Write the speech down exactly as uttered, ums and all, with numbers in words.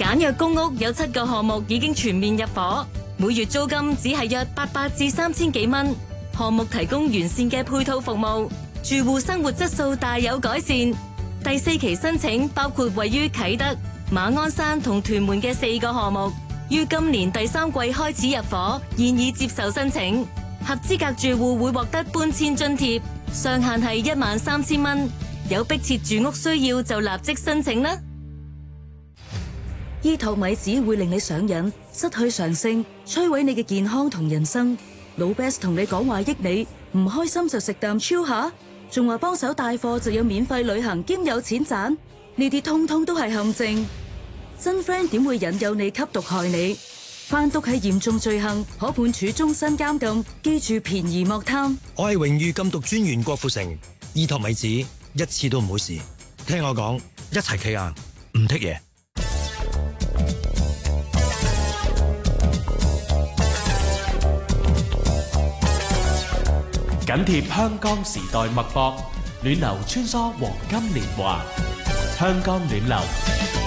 簡約公屋有七個項目已經全面入伙，每月租金只係約八百至三千幾蚊。項目提供完善嘅配套服務，住戶生活質素大有改善。第四期申請包括位於啟德、馬鞍山同屯門嘅四個項目，於今年第三季開始入伙，現已接受申請。合資格住戶會獲得搬遷津貼，上限係一萬三千蚊。有迫切住屋需要就立即申請啦。 醫托米子會令你上癮，失去常性，摧毀你嘅健康同人生。老 Best 同你講話益你，唔開心就食啖超下，仲話幫手帶貨就有免費旅行兼有錢賺，呢啲通通都係陷阱。真 friend 點會引誘你吸毒害你？販毒係嚴重罪行，可判處終身監禁。記住便宜莫貪。 我係榮譽禁毒專員郭富城，醫托米子一次都唔好試。聽我講，一齊企硬，唔剔嘢。 緊貼香港時代脈搏，暖流穿梭黃金年華，香港暖流。